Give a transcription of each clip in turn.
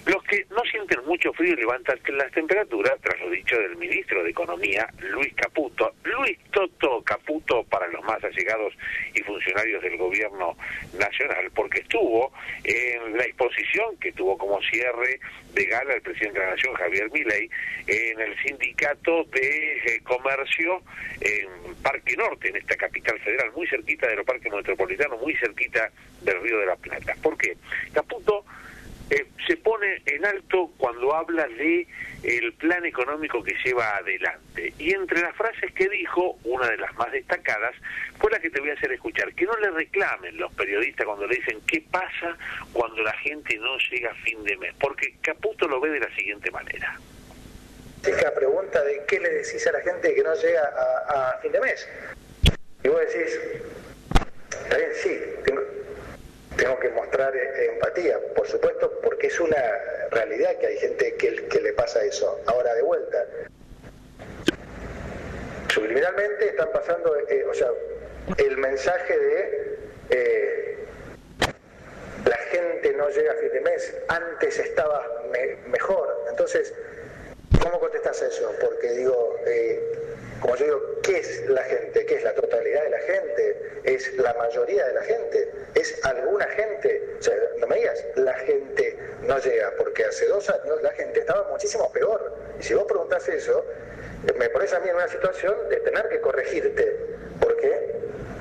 Los que no sienten mucho frío levantan las temperaturas, tras lo dicho del ministro de Economía, Luis Caputo. Luis Toto Caputo para los más allegados y funcionarios del gobierno nacional, porque estuvo en la exposición que tuvo como cierre de gala el presidente de la Nación, Javier Milei, en el sindicato de comercio en Parque Norte, en esta capital federal, muy cerquita de los parques metropolitanos, muy cerquita del Río de la Plata. ¿Por qué? Caputo se pone en alto cuando habla de el plan económico que lleva adelante, y entre las frases que dijo, una de las más destacadas fue la que te voy a hacer escuchar: que no le reclamen los periodistas cuando le dicen qué pasa cuando la gente no llega a fin de mes, porque Caputo lo ve de la siguiente manera. La pregunta de qué le decís a la gente que no llega a fin de mes, y vos decís, está bien, sí, tengo que mostrar empatía, por supuesto, porque es una realidad que hay gente que le pasa eso. Ahora, de vuelta, subliminalmente están pasando, el mensaje de la gente no llega a fin de mes, antes estaba mejor. Entonces, ¿cómo contestás eso? Porque digo, como yo digo, ¿qué es la gente? ¿Qué es la totalidad de la gente? ¿Es la mayoría de la gente? ¿Es alguna gente? O sea, no me digas, la gente no llega, porque hace 2 años la gente estaba muchísimo peor. Y si vos preguntás eso, me pones a mí en una situación de tener que corregirte. ¿Por qué?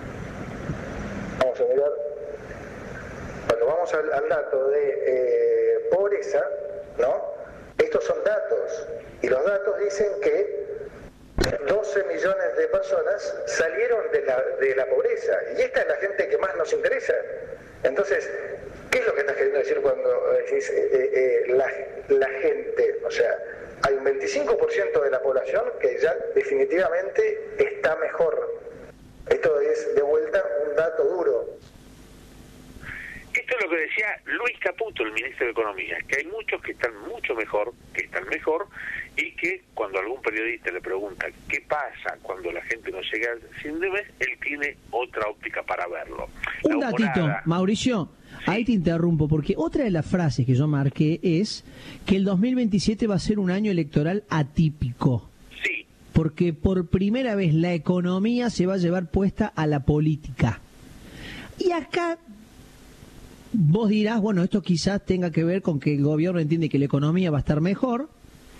Vamos a mirar. Cuando vamos al dato de pobreza, ¿no? Estos son datos, y los datos dicen que 12 millones de personas salieron de la pobreza, y esta es la gente que más nos interesa. Entonces, ¿qué es lo que estás queriendo decir cuando decís la gente? O sea, hay un 25% de la población que ya definitivamente está mejor. Esto es, de vuelta, un dato duro. Esto es lo que decía Luis Caputo, el ministro de Economía, que hay muchos que están mucho mejor, que están mejor, y que cuando algún periodista le pregunta qué pasa cuando la gente no llega al fin de mes, él tiene otra óptica para verlo. Un datito, Mauricio, sí. Ahí te interrumpo, porque otra de las frases que yo marqué es que el 2027 va a ser un año electoral atípico. Sí. Porque por primera vez la economía se va a llevar puesta a la política. Y acá vos dirás, bueno, esto quizás tenga que ver con que el gobierno entiende que la economía va a estar mejor,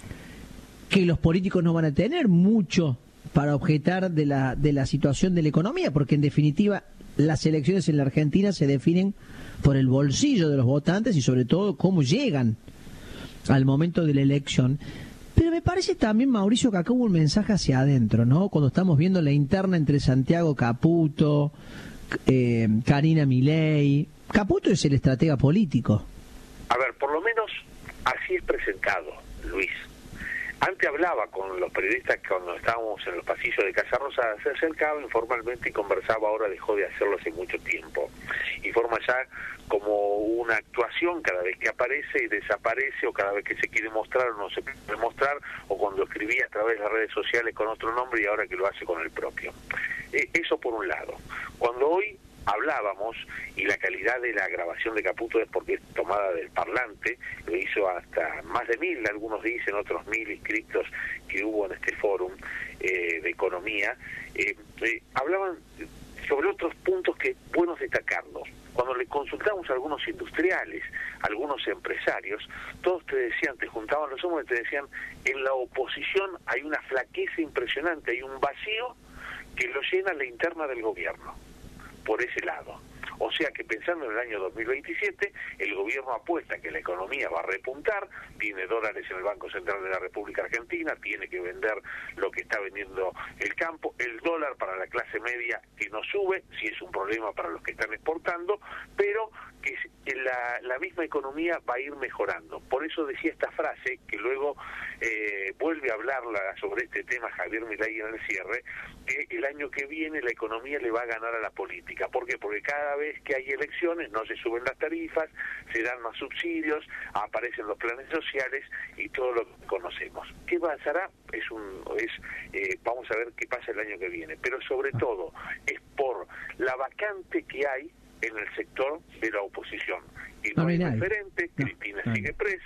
que los políticos no van a tener mucho para objetar de la situación de la economía, porque en definitiva las elecciones en la Argentina se definen por el bolsillo de los votantes y sobre todo cómo llegan al momento de la elección. Pero me parece también, Mauricio, que acá hubo un mensaje hacia adentro, ¿no? Cuando estamos viendo la interna entre Santiago Caputo, Karina Milei. Caputo es el estratega político. A ver, por lo menos así es presentado, Luis. Antes hablaba con los periodistas cuando estábamos en los pasillos de Casa Rosada, se acercaba informalmente y conversaba, ahora dejó de hacerlo hace mucho tiempo. Y forma ya como una actuación cada vez que aparece y desaparece, o cada vez que se quiere mostrar o no se puede mostrar, o cuando escribía a través de las redes sociales con otro nombre y ahora que lo hace con el propio. Eso por un lado. Cuando hoy hablábamos, y la calidad de la grabación de Caputo es porque es tomada del parlante, lo hizo hasta más de 1000, algunos dicen, otros 1000 inscritos que hubo en este fórum de economía, hablaban sobre otros puntos que buenos destacarlos. Cuando le consultamos a algunos industriales, a algunos empresarios, todos te decían, te juntaban los hombros y te decían, en la oposición hay una flaqueza impresionante, hay un vacío que lo llena la interna del gobierno. Por ese lado. O sea que pensando en el año 2027, el gobierno apuesta que la economía va a repuntar, tiene dólares en el Banco Central de la República Argentina, tiene que vender lo que está vendiendo el campo, el dólar para la clase media que no sube, si es un problema para los que están exportando, pero que la misma economía va a ir mejorando. Por eso decía esta frase, que luego vuelve a hablarla sobre este tema Javier Milei en el cierre, que el año que viene la economía le va a ganar a la política. ¿Por qué? Porque cada vez que hay elecciones no se suben las tarifas, se dan más subsidios, aparecen los planes sociales y todo lo que conocemos. ¿Qué pasará? Vamos a ver qué pasa el año que viene. Pero sobre todo es por la vacante que hay en el sector de la oposición. Y no hay referente, Cristina sigue presa.